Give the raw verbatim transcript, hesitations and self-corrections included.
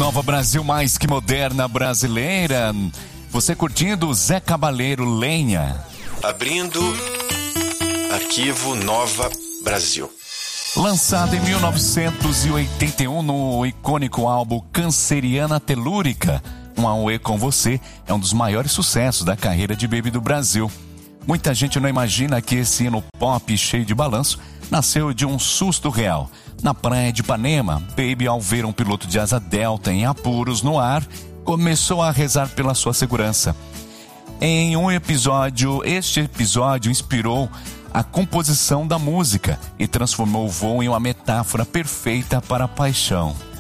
Nova Brasil mais que moderna brasileira. Você curtindo Zé Cabaleiro, Lenha. Abrindo arquivo Nova Brasil. Lançado em mil novecentos e oitenta e um no icônico álbum Canceriana Telúrica, Um Auê com Você é um dos maiores sucessos da carreira de Baby do Brasil. Muita gente não imagina que esse hino pop cheio de balanço nasceu de um susto real. Na praia de Ipanema, Baby, ao ver um piloto de asa delta em apuros no ar, começou a rezar pela sua segurança. Em um episódio, este episódio inspirou a composição da música e transformou o voo em uma metáfora perfeita para a paixão.